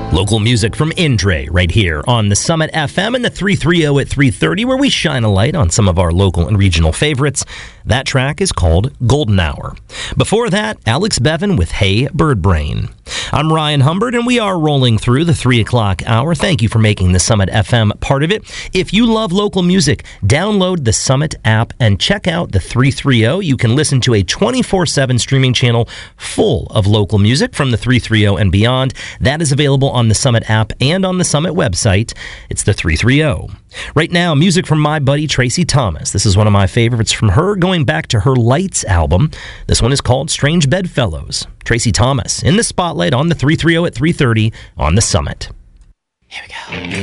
Local music from Indre right here on the Summit FM and the 330 at 3:30, where we shine a light on some of our local and regional favorites. That track is called Golden Hour. Before that, Alex Bevan with Hey Bird Brain. I'm Ryan Humbert, and we are rolling through the 3 o'clock hour. Thank you for making the Summit FM part of it. If you love local music, download the Summit app and check out the 330. You can listen to a 24/7 streaming channel full of local music from the 330 and beyond. That is available on the Summit app and on the Summit website. It's the 330. Right now, music from my buddy Tracy Thomas. This is one of my favorites from her, going back to her Lights album. This one is called Strange Bedfellows. Tracy Thomas in the spotlight on the 330 at 3:30 on the Summit. Here we go.